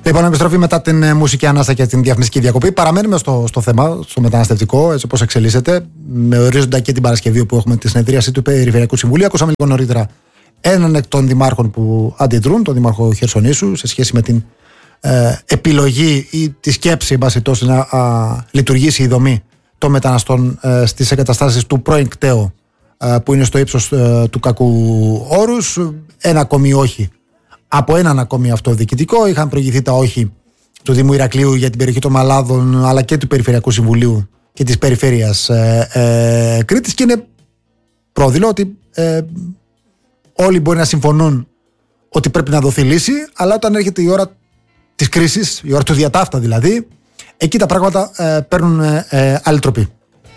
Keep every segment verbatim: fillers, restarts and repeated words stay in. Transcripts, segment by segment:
Λοιπόν, επιστροφή μετά την ε, μουσική ανάσα και την διαφημιστική διακοπή. Παραμένουμε στο, στο θέμα, στο μεταναστευτικό, έτσι όπως εξελίσσεται, με ορίζοντα και την Παρασκευή που έχουμε τη συνεδρίαση του Περιφερειακού Συμβουλίου. Ακούσαμε λίγο νωρίτερα έναν εκ των δημάρχων που αντιδρούν, τον Δήμαρχο Χερσονήσου, σε σχέση με την ε, επιλογή ή τη σκέψη, εν πάση τόσο, να α, λειτουργήσει η δομή των μεταναστών ε, στις εγκαταστάσεις του πρώην κταίου, ε, που είναι στο ύψος ε, του κακού όρους. Ένα ακόμη όχι από έναν ακόμη αυτοδιοικητικό. Είχαν προηγηθεί τα όχι του Δήμου Ηρακλείου για την περιοχή των Μαλάδων, αλλά και του Περιφερειακού Συμβουλίου και της Περιφέρειας ε, ε, Κρήτης, και είναι πρόδειλο ότι ε, όλοι μπορεί να συμφωνούν ότι πρέπει να δοθεί λύση, αλλά όταν έρχεται η ώρα της κρίσης, η ώρα του διατάφτα δηλαδή, εκεί τα πράγματα ε, παίρνουν ε, ε, άλλη τροπή.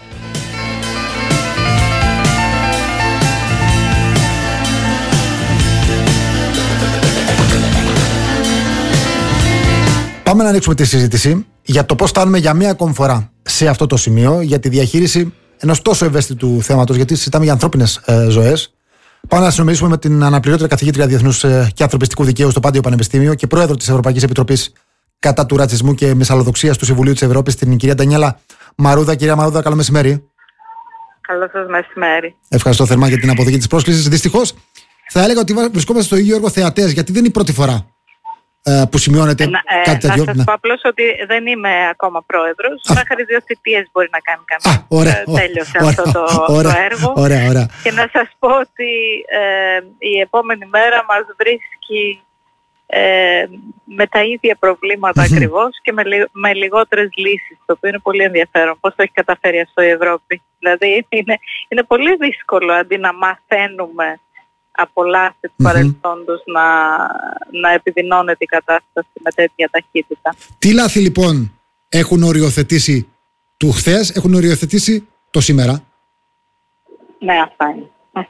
Πάμε να ανοίξουμε τη συζήτηση για το πώς φτάνουμε για μία ακόμη φορά σε αυτό το σημείο, για τη διαχείριση ενός τόσο ευαίσθητου θέματος, γιατί συζητάμε για ανθρώπινες ε, ζωές. Πάμε να συνομιλήσουμε με την αναπληρώτρια καθηγήτρια Διεθνούς ε, και Ανθρωπιστικού Δικαίου στο Πάντιο Πανεπιστήμιο και πρόεδρο της Ευρωπαϊκής Επιτροπής κατά του ρατσισμού και μυσαλλοδοξίας του Συμβουλίου της Ευρώπης, την κυρία Ντανιέλα Μαρούδα. Κυρία Μαρούδα, καλό μεσημέρι. Καλό σας μεσημέρι. Ευχαριστώ θερμά για την αποδοχή της πρόσκλησης. Δυστυχώς, θα έλεγα ότι βρισκόμαστε στο ίδιο έργο θεατές, γιατί δεν είναι η πρώτη φορά που σημειώνεται ε, κάτι τέτοιο. Να σας πω απλώς ότι δεν είμαι ακόμα πρόεδρος. Μέχρι δύο θητείες μπορεί να κάνει κανείς. Α, ωραία, τέλειωσε ωραία, αυτό το, ωραία, το έργο. Ωραία, ωραία. Και να σας πω ότι ε, η επόμενη μέρα μας βρίσκει ε, με τα ίδια προβλήματα mm-hmm. ακριβώς και με, με λιγότερες λύσεις, το οποίο είναι πολύ ενδιαφέρον. Πώς το έχει καταφέρει αυτό η Ευρώπη. Δηλαδή είναι, είναι πολύ δύσκολο αντί να μαθαίνουμε από λάθη του mm-hmm. παρελθόντος να, να επιδεινώνεται η κατάσταση με τέτοια ταχύτητα. Τι λάθη λοιπόν έχουν οριοθετήσει του χθες, έχουν οριοθετήσει το σήμερα? Ναι, αυτά είναι.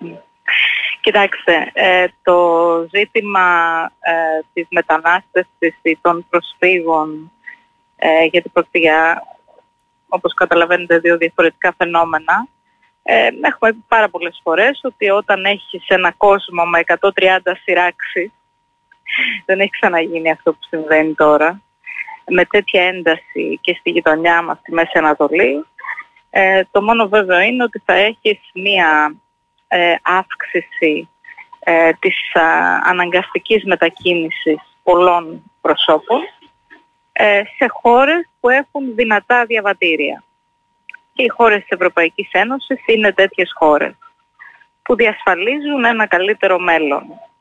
Κοιτάξτε, ε, το ζήτημα ε, της μετανάστευσης ή των προσφύγων, ε, γιατί πρόκειται για, όπως καταλαβαίνετε, δύο διαφορετικά φαινόμενα. Ε, έχουμε πει πάρα πολλές φορές ότι όταν έχεις ένα κόσμο με εκατόν τριάντα σειράξεις, δεν έχει ξαναγίνει αυτό που συμβαίνει τώρα, με τέτοια ένταση και στη γειτονιά μας, στη Μέση Ανατολή, ε, το μόνο βέβαιο είναι ότι θα έχεις μία ε, αύξηση ε, της α, αναγκαστικής μετακίνησης πολλών προσώπων ε, σε χώρες που έχουν δυνατά διαβατήρια. Και οι χώρες της Ευρωπαϊκής Ένωσης είναι τέτοιες χώρες που διασφαλίζουν ένα καλύτερο μέλλον.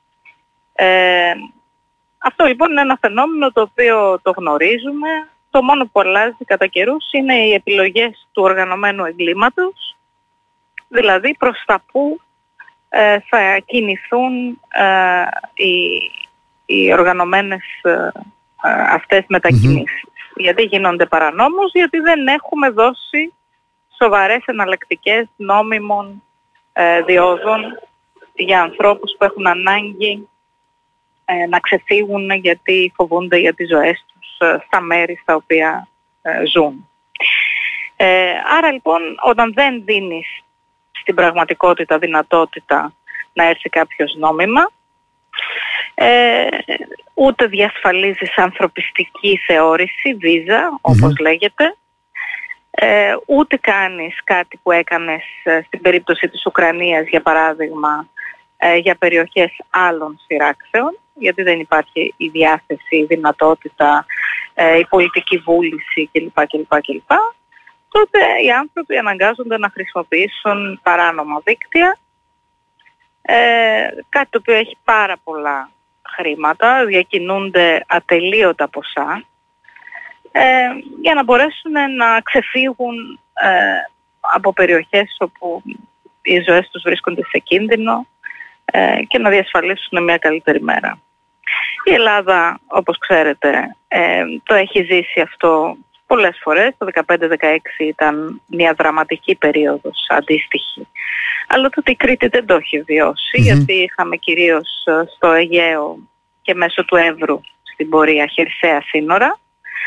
Ε, αυτό λοιπόν είναι ένα φαινόμενο το οποίο το γνωρίζουμε. Το μόνο που αλλάζει κατά καιρούς είναι οι επιλογές του οργανωμένου εγκλήματος, δηλαδή προς τα που ε, θα κινηθούν ε, οι, οι οργανωμένες ε, αυτές μετακινήσεις. Mm-hmm. Γιατί γίνονται παρανόμως, γιατί δεν έχουμε δώσει σοβαρές εναλλακτικές νόμιμων ε, διόδων για ανθρώπους που έχουν ανάγκη ε, να ξεφύγουν γιατί φοβούνται για τις ζωές τους ε, στα μέρη στα οποία ε, ζουν. Ε, άρα λοιπόν όταν δεν δίνεις στην πραγματικότητα δυνατότητα να έρθει κάποιος νόμιμα, ε, ούτε διασφαλίζεις ανθρωπιστική θεώρηση, βίζα όπως mm-hmm. λέγεται, Ε, ούτε κάνεις κάτι που έκανες ε, στην περίπτωση της Ουκρανίας, για παράδειγμα, ε, για περιοχές άλλων σειράξεων, γιατί δεν υπάρχει η διάθεση, η δυνατότητα, ε, η πολιτική βούληση κλπ. κλπ, κλπ. Τότε οι άνθρωποι αναγκάζονται να χρησιμοποιήσουν παράνομα δίκτυα, ε, κάτι το οποίο έχει πάρα πολλά χρήματα, διακινούνται ατελείωτα ποσά, Ε, για να μπορέσουν να ξεφύγουν ε, από περιοχές όπου οι ζωές τους βρίσκονται σε κίνδυνο ε, και να διασφαλίσουν μια καλύτερη μέρα. Η Ελλάδα, όπως ξέρετε, ε, το έχει ζήσει αυτό πολλές φορές. Το δεκαπέντε δεκαέξι ήταν μια δραματική περίοδος αντίστοιχη. Αλλά τότε η Κρήτη δεν το έχει βιώσει, mm-hmm. γιατί είχαμε κυρίως στο Αιγαίο και μέσω του Εύρου στην πορεία χερσαία σύνορα.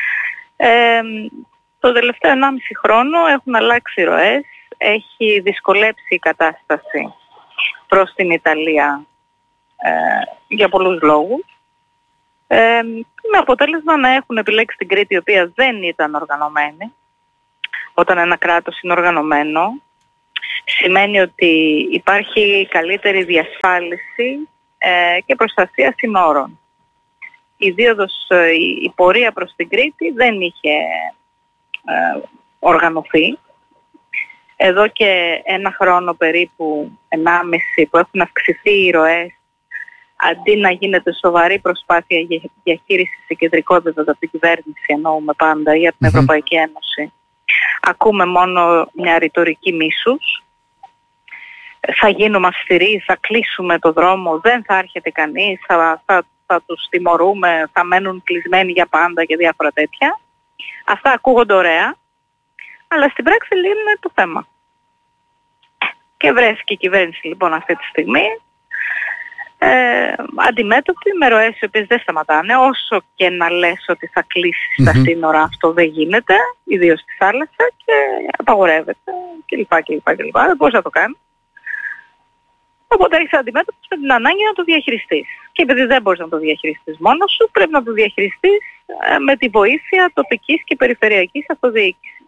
Ε, το τελευταίο ενάμιση χρόνο έχουν αλλάξει ροές, έχει δυσκολέψει η κατάσταση προς την Ιταλία ε, για πολλούς λόγους. Ε, με αποτέλεσμα να έχουν επιλέξει την Κρήτη, η οποία δεν ήταν οργανωμένη. Όταν ένα κράτος είναι οργανωμένο, σημαίνει ότι υπάρχει καλύτερη διασφάλιση ε, και προστασία συνόρων. Η δίωδος, η, η πορεία προς την Κρήτη δεν είχε ε, οργανωθεί. Εδώ και ένα χρόνο περίπου, ενάμιση, που έχουν αυξηθεί οι ροές, αντί να γίνεται σοβαρή προσπάθεια για διαχείριση σε κεντρικό επίπεδο από την κυβέρνηση, εννοούμε πάντα, ή από την Ευρωπαϊκή Ένωση, ακούμε μόνο μια ρητορική μίσους. Θα γίνουμε αυστηροί, θα κλείσουμε το δρόμο, δεν θα έρχεται κανείς, θα, θα, θα τους τιμωρούμε, θα μένουν κλεισμένοι για πάντα και διάφορα τέτοια. Αυτά ακούγονται ωραία, αλλά στην πράξη λύνουν το θέμα. Και βρέθηκε η κυβέρνηση λοιπόν αυτή τη στιγμή ε, αντιμέτωπη με ροές οι οποίες δεν σταματάνε. Όσο και να λες ότι θα κλείσεις mm-hmm. τα σύνορα, αυτό δεν γίνεται, ιδίως στη θάλασσα, και απαγορεύεται κλπ. κλπ, κλπ. Δεν μπορείς να το κάνεις. Οπότε έχεις αντιμέτωπος με την ανάγκη να το διαχειριστείς. Και επειδή δεν μπορείς να το διαχειριστείς μόνος σου, πρέπει να το διαχειριστείς ε, με τη βοήθεια τοπικής και περιφερειακής αυτοδιοίκησης.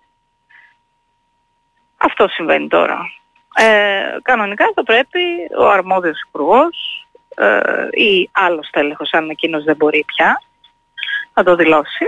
Αυτό συμβαίνει τώρα. Ε, κανονικά θα πρέπει ο αρμόδιος υπουργός ε, ή άλλος τέλεχος, αν εκείνος δεν μπορεί πια, να το δηλώσει.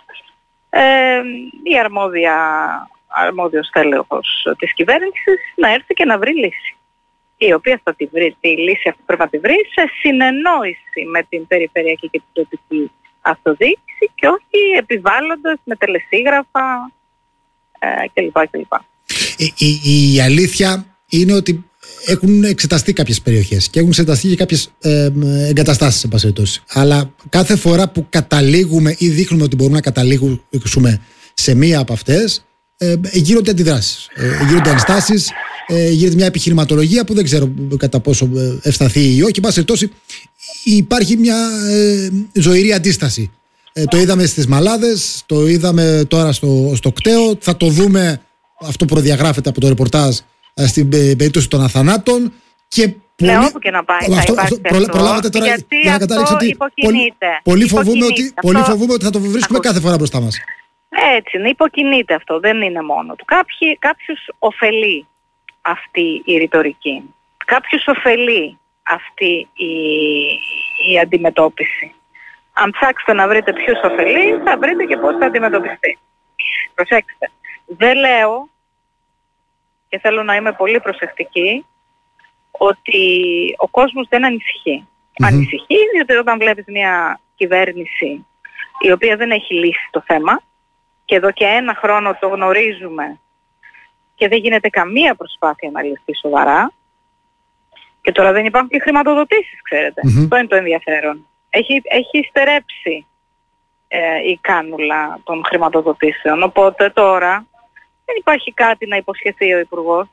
Ε, η αρμόδια, αρμόδιος τέλεχος της κυβέρνησης να έρθει και να βρει λύση, η οποία θα τη βρει, τη λύση αυτή πρέπει να τη βρει σε συνεννόηση με την περιφερειακή και την τοπική αυτοδιοίκηση και όχι επιβάλλοντας με τελεσίγραφα ε, κλπ. κλπ. Η, η, η αλήθεια είναι ότι έχουν εξεταστεί κάποιες περιοχές και έχουν εξεταστεί και κάποιες ε, εγκαταστάσεις, εν πάση περιπτώσει. Αλλά κάθε φορά που καταλήγουμε ή δείχνουμε ότι μπορούμε να καταλήγουμε σε μία από αυτές, ε, γίνονται αντιδράσεις, ε, γίνονται ενστάσεις, ε, γίνεται μια επιχειρηματολογία που δεν ξέρω κατά πόσο ευσταθεί ή όχι. Εν πάση περιπτώσει, υπάρχει μια ε, ζωηρή αντίσταση. Ε, το είδαμε στις Μαλάδες, το είδαμε τώρα στο, στο Κταίο, θα το δούμε. Αυτό προδιαγράφεται από το ρεπορτάζ στην περίπτωση των αθανάτων. Και πολύ... Ναι, όπου και να πάει θα αυτό, αυτό, αυτό, προλάβατε τώρα γιατί για να καταλήξω ότι πολύ, πολύ, φοβούμαι ότι, αυτό... πολύ φοβούμαι ότι θα το βρίσκουμε κάθε φορά μπροστά μας. Έτσι είναι, υποκινείται αυτό, δεν είναι μόνο του. Κάποιοι, κάποιους ωφελεί αυτή η ρητορική. Κάποιους ωφελεί αυτή η, η αντιμετώπιση. Αν ψάξετε να βρείτε ποιους ωφελεί, θα βρείτε και πώς θα αντιμετωπιστεί. Προσέξτε. Δεν λέω, και θέλω να είμαι πολύ προσεκτική, ότι ο κόσμος δεν ανησυχεί. Mm-hmm. Ανησυχεί διότι όταν βλέπεις μια κυβέρνηση η οποία δεν έχει λύσει το θέμα, και εδώ και ένα χρόνο το γνωρίζουμε και δεν γίνεται καμία προσπάθεια να λυθεί σοβαρά, και τώρα δεν υπάρχουν και χρηματοδοτήσεις, ξέρετε. Mm-hmm. Αυτό είναι το ενδιαφέρον. Έχει, έχει στερέψει ε, η κάνουλα των χρηματοδοτήσεων, οπότε τώρα δεν υπάρχει κάτι να υποσχεθεί ο Υπουργός,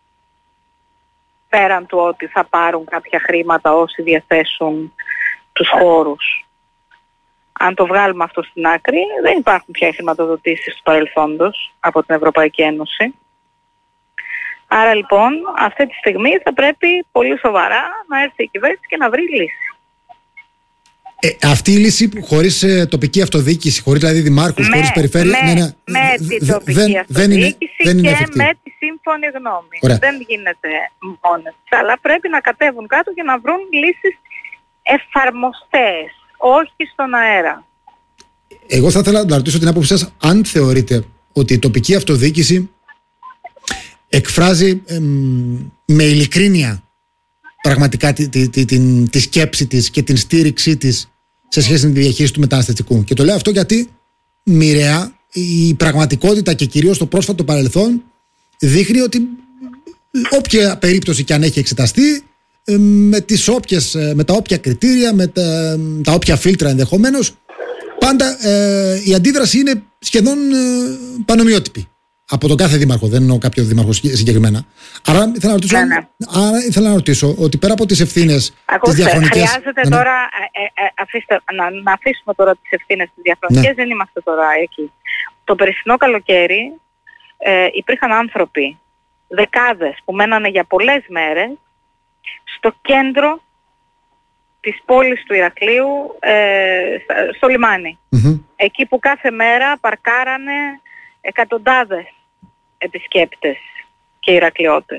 πέραν του ότι θα πάρουν κάποια χρήματα όσοι διαθέσουν τους χώρους. Αν το βγάλουμε αυτό στην άκρη, δεν υπάρχουν πια χρηματοδοτήσεις του παρελθόντος από την Ευρωπαϊκή Ένωση. Άρα λοιπόν αυτή τη στιγμή θα πρέπει πολύ σοβαρά να έρθει η κυβέρνηση και να βρει λύση. Ε, αυτή η λύση χωρίς ε, τοπική αυτοδιοίκηση, χωρίς δηλαδή δημάρχους, χωρίς περιφέρεια, με, ναι, ναι, με την τοπική δεν, αυτοδιοίκηση δεν είναι, δεν είναι και εφικτή. με τη σύμφωνη γνώμη. Ωραία. Δεν γίνεται μόνες, αλλά πρέπει να κατέβουν κάτω και να βρουν λύσεις εφαρμοστές, όχι στον αέρα. Εγώ θα ήθελα να ρωτήσω την άποψη σας, αν θεωρείτε ότι η τοπική αυτοδιοίκηση εκφράζει εμ, με ειλικρίνεια πραγματικά τη, τη, τη, τη, τη σκέψη της και την στήριξή της σε σχέση με τη διαχείριση του μεταναστευτικού. Και το λέω αυτό γιατί μοιραία η πραγματικότητα και κυρίως το πρόσφατο παρελθόν δείχνει ότι όποια περίπτωση και αν έχει εξεταστεί, με, τις όποιες, με τα όποια κριτήρια, με τα, τα όποια φίλτρα ενδεχομένως, πάντα ε, η αντίδραση είναι σχεδόν ε, πανομοιότυπη. Από τον κάθε δήμαρχο, δεν εννοώ κάποιο δήμαρχο συγκεκριμένα. Άρα ήθελα να ρωτήσω, ναι, ναι. Άρα ήθελα να ρωτήσω ότι πέρα από τις ευθύνες τις διαχρονικές... Χρειάζεται ναι, τώρα, ε, ε, αφήστε, να, να αφήσουμε τώρα τις ευθύνες τις διαχρονικές, ναι. Δεν είμαστε τώρα εκεί. Το περσινό καλοκαίρι ε, υπήρχαν άνθρωποι, δεκάδες, που μένανε για πολλές μέρες στο κέντρο της πόλης του Ηρακλείου ε, στο λιμάνι. Mm-hmm. Εκεί που κάθε μέρα παρκάρανε εκατοντάδες επισκέπτες και Ηρακλειώτες.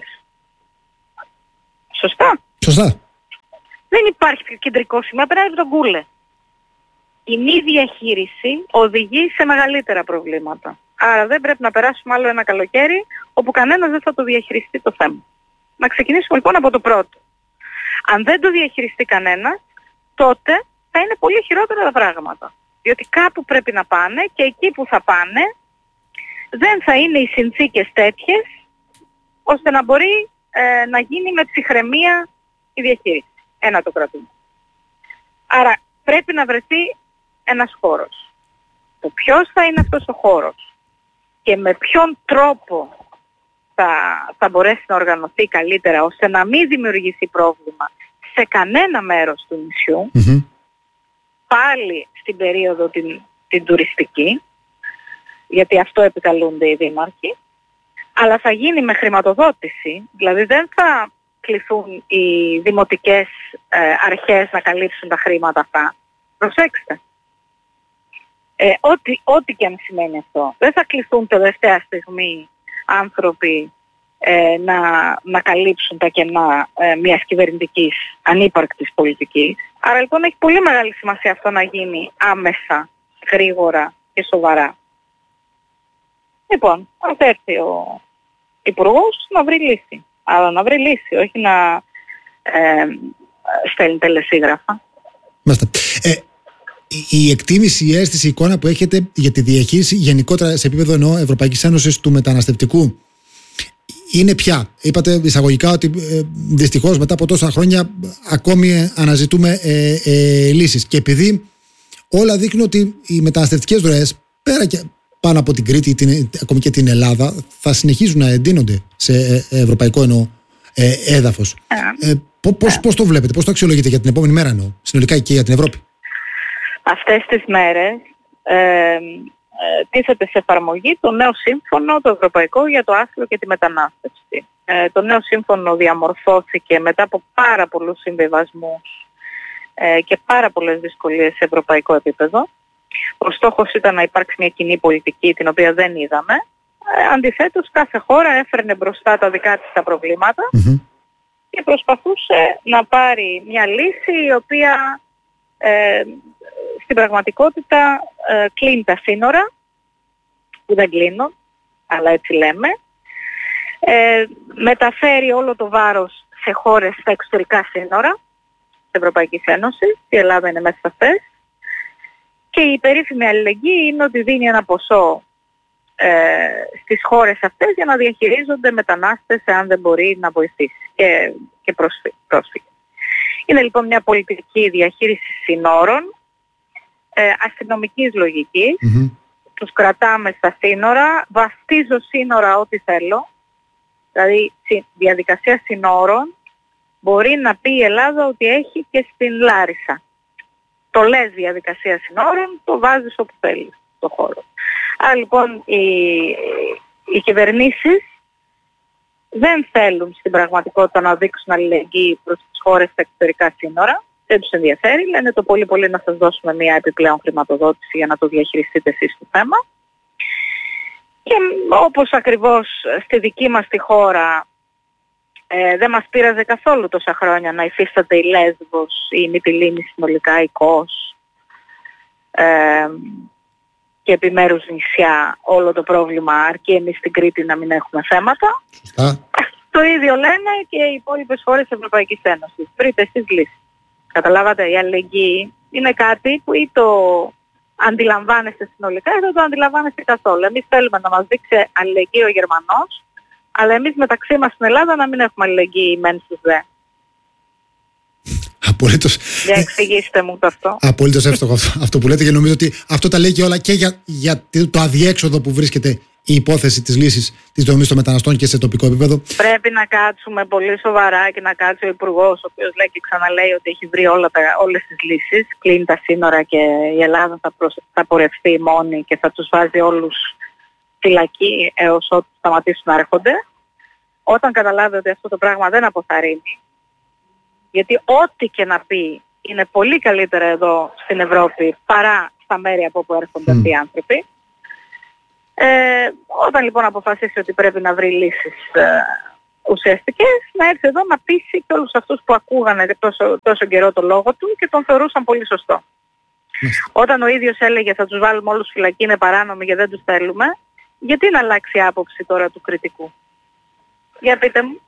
Σωστά. Σωστά. Δεν υπάρχει πιο κεντρικό σημείο, πέρα από τον Κούλε. Η μη διαχείριση οδηγεί σε μεγαλύτερα προβλήματα. Άρα δεν πρέπει να περάσουμε άλλο ένα καλοκαίρι όπου κανένας δεν θα το διαχειριστεί το θέμα. Να ξεκινήσουμε λοιπόν από το πρώτο. Αν δεν το διαχειριστεί κανένας, τότε θα είναι πολύ χειρότερα τα πράγματα. Διότι κάπου πρέπει να πάνε και εκεί που θα πάνε δεν θα είναι οι συνθήκες τέτοιες ώστε να μπορεί ε, να γίνει με ψυχραιμία η διαχείριση. Ένα το κρατούμε. Άρα πρέπει να βρεθεί ένας χώρος. Το ποιος θα είναι αυτός ο χώρος και με ποιον τρόπο θα, θα μπορέσει να οργανωθεί καλύτερα ώστε να μην δημιουργήσει πρόβλημα σε κανένα μέρος του νησιού, Mm-hmm. πάλι στην περίοδο την, την τουριστική, γιατί αυτό επικαλούνται οι δήμαρχοι, αλλά θα γίνει με χρηματοδότηση, δηλαδή δεν θα κληθούν οι δημοτικές ε, αρχές να καλύψουν τα χρήματα αυτά. Προσέξτε. Ε, ό,τι, ό,τι και αν σημαίνει αυτό. Δεν θα κληθούν τελευταία στιγμή άνθρωποι ε, να, να καλύψουν τα κενά ε, μιας κυβερνητικής ανύπαρκτης πολιτικής. Άρα λοιπόν έχει πολύ μεγάλη σημασία αυτό να γίνει άμεσα, γρήγορα και σοβαρά. Λοιπόν, αν έρθει ο Υπουργός να βρει λύση. Αλλά να βρει λύση, όχι να ε, στέλνει τελεσίγραφα. Μάλιστα. Ε, η εκτίμηση, η αίσθηση, η εικόνα που έχετε για τη διαχείριση γενικότερα σε επίπεδο εννοώ Ευρωπαϊκής Ένωσης του μεταναστευτικού είναι πια? Είπατε εισαγωγικά ότι ε, δυστυχώς μετά από τόσα χρόνια ακόμη αναζητούμε ε, ε, λύσεις. Και επειδή όλα δείχνουν ότι οι μεταναστευτικές ροές πέρα και πάνω από την Κρήτη, την, ακόμη και την Ελλάδα, θα συνεχίζουν να εντείνονται σε ε, ευρωπαϊκό εννοώ ε, έδαφος. Ε, πώς, πώς το βλέπετε, πώς το αξιολογείτε για την επόμενη μέρα εννοώ, συνολικά και για την Ευρώπη? Αυτές τις μέρες ε, ε, τίθεται σε εφαρμογή το νέο σύμφωνο, το ευρωπαϊκό για το άσυλο και τη μετανάστευση. Ε, το νέο σύμφωνο διαμορφώθηκε μετά από πάρα πολλούς συμβιβασμούς ε, και πάρα πολλές δυσκολίες σε ευρωπαϊκό επίπεδο. Ο στόχος ήταν να υπάρξει μια κοινή πολιτική, την οποία δεν είδαμε. Ε, αντιθέτως, κάθε χώρα έφερνε μπροστά τα δικά της τα προβλήματα Mm-hmm. και προσπαθούσε να πάρει μια λύση η οποία ε, στην πραγματικότητα ε, κλείνει τα σύνορα, που δεν κλείνουν, αλλά έτσι λέμε. Ε, μεταφέρει όλο το βάρος σε χώρες στα εξωτερικά σύνορα της Ευρωπαϊκής Ένωσης. Η Ελλάδα είναι μέσα σε αυτές. Και η περίφημη αλληλεγγύη είναι ότι δίνει ένα ποσό ε, στις χώρες αυτές για να διαχειρίζονται μετανάστες εάν δεν μπορεί να βοηθήσει και, και πρόσφυγες. Είναι λοιπόν μια πολιτική διαχείριση συνόρων, ε, αστυνομικής λογικής. Mm-hmm. Τους κρατάμε στα σύνορα, βαστίζω σύνορα ό,τι θέλω. Δηλαδή διαδικασία συνόρων μπορεί να πει η Ελλάδα ότι έχει και στην Λάρισα. Το λες διαδικασία συνόρων, το βάζεις όπου θέλεις στο χώρο. Άρα λοιπόν οι, οι κυβερνήσεις δεν θέλουν στην πραγματικότητα να δείξουν αλληλεγγύη προς τις χώρες στα εξωτερικά σύνορα. Δεν τους ενδιαφέρει. Λένε το πολύ πολύ να σας δώσουμε μια επιπλέον χρηματοδότηση για να το διαχειριστείτε εσείς το θέμα. Και όπως ακριβώς στη δική μας τη χώρα ε, δεν μας πείραζε καθόλου τόσα χρόνια να υφίσταται η Λέσβος, η Μυτιλήνη συνολικά, η Κos ε, και επιμέρους νησιά όλο το πρόβλημα, αρκεί εμείς στην Κρήτη να μην έχουμε θέματα. Σωστά. Το ίδιο λένε και οι υπόλοιπες χώρες της Ευρωπαϊκής Ένωσης. Βρείτε εσείς λύση. Καταλάβατε, η αλληλεγγύη είναι κάτι που ή το αντιλαμβάνεστε συνολικά ή δεν το αντιλαμβάνεστε καθόλου. Εμείς θέλουμε να μας δείξει αλληλεγγύη ο Γερμανός, αλλά εμείς μεταξύ μας στην Ελλάδα να μην έχουμε αλληλεγγύη μεν στους δε. Απολύτως. Για εξηγήστε μου το αυτό. Απολύτως εύστοχο αυτό, αυτό που λέτε, και νομίζω ότι αυτό τα λέει και όλα και για, για το αδιέξοδο που βρίσκεται η υπόθεση της λύσης της δομής των μεταναστών και σε τοπικό επίπεδο. Πρέπει να κάτσουμε πολύ σοβαρά και να κάτσει ο Υπουργός, ο οποίος λέει και ξαναλέει ότι έχει βρει όλα τα, όλες τις λύσεις. Κλείνει τα σύνορα και η Ελλάδα θα, προσ... θα πορευτεί μόνη και θα τους βάζει όλους φυλακή έως ότου σταματήσουν να έρχονται. Όταν καταλάβει ότι αυτό το πράγμα δεν αποθαρρύνει, γιατί ό,τι και να πει είναι πολύ καλύτερα εδώ στην Ευρώπη παρά στα μέρη από όπου έρχονται αυτοί οι άνθρωποι. Ε, όταν λοιπόν αποφασίσει ότι πρέπει να βρει λύσεις ε, ουσιαστικές, να έρθει εδώ να πείσει και όλους αυτούς που ακούγανε τόσο, τόσο καιρό το λόγο του και τον θεωρούσαν πολύ σωστό. Mm. Όταν ο ίδιος έλεγε θα τους βάλουμε όλους φυλακή, είναι παράνομοι και δεν τους θέλουμε, γιατί να αλλάξει η άποψη τώρα του κριτικού? Για πείτε μου.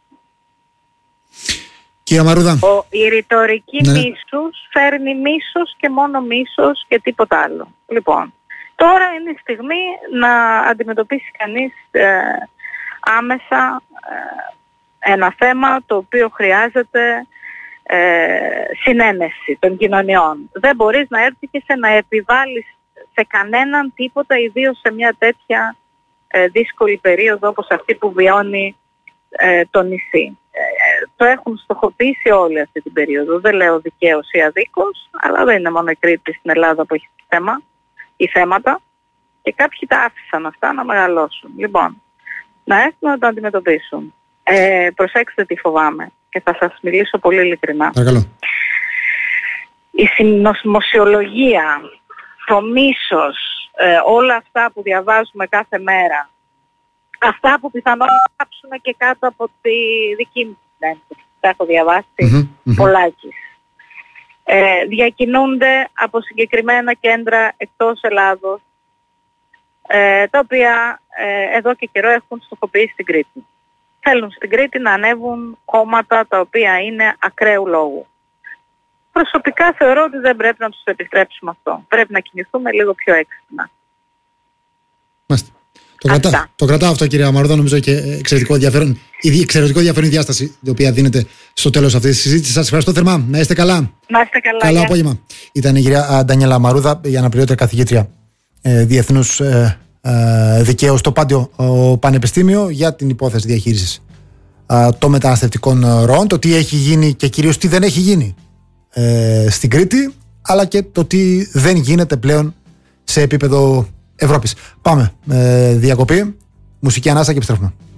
Κύριε Μαρούδα. Ο, η ρητορική ναι. μίσους φέρνει μίσος και μόνο μίσος και τίποτα άλλο. Λοιπόν, τώρα είναι η στιγμή να αντιμετωπίσει κανείς ε, άμεσα ε, ένα θέμα το οποίο χρειάζεται ε, συνένεση των κοινωνιών. Δεν μπορείς να έρθεις και σε να επιβάλλεις σε κανέναν τίποτα, ιδίως σε μια τέτοια ε, δύσκολη περίοδο όπως αυτή που βιώνει ε, το νησί. Ε, το έχουν στοχοποιήσει όλη αυτή την περίοδο. Δεν λέω δικαίως ή αδίκως, αλλά δεν είναι μόνο η Κρήτη στην Ελλάδα που έχει θέμα ή θέματα, και κάποιοι τα άφησαν αυτά να μεγαλώσουν. Λοιπόν, να έρθουν να το αντιμετωπίσουν. Ε, προσέξτε τι φοβάμαι και θα σας μιλήσω πολύ ειλικρινά. Παρακαλώ. Η συνωμοσιολογία, το μίσος, ε, όλα αυτά που διαβάζουμε κάθε μέρα, αυτά που πιθανόν κάψουν και κάτω από τη δική μου συνέντευξη, τα έχω διαβάσει mm-hmm, mm-hmm. πολλάκις, ε, διακινούνται από συγκεκριμένα κέντρα εκτός Ελλάδος, ε, τα οποία ε, εδώ και καιρό έχουν στοχοποιήσει την Κρήτη. Θέλουν στην Κρήτη να ανέβουν κόμματα τα οποία είναι ακραίου λόγου. Προσωπικά θεωρώ ότι δεν πρέπει να τους επιτρέψουμε αυτό. Πρέπει να κινηθούμε λίγο πιο έξυπνα. Μάλιστα. Το, κρατά, το κρατάω αυτό, κυρία Μαρούδα, νομίζω και εξαιρετικό ενδιαφέρον, η εξαιρετικό ενδιαφέρον η διάσταση η οποία δίνεται στο τέλος αυτής της συζήτησης. Σας ευχαριστώ θερμά. Να είστε καλά. Να είστε καλά. Καλό απόγευμα. Ήταν η κυρία Ντανιέλα Μαρούδα, η αναπληρώτρια καθηγήτρια ε, Διεθνούς ε, ε, Δικαίου στο Πάντιο ε, Πανεπιστήμιο, για την υπόθεση διαχείρισης ε, των μεταναστευτικών ροών, το τι έχει γίνει και κυρίως τι δεν έχει γίνει ε, στην Κρήτη, αλλά και το τι δεν γίνεται πλέον σε επίπεδο Ευρώπης. Πάμε. Ε, διακοπή, μουσική ανάσα και επιστρέφουμε.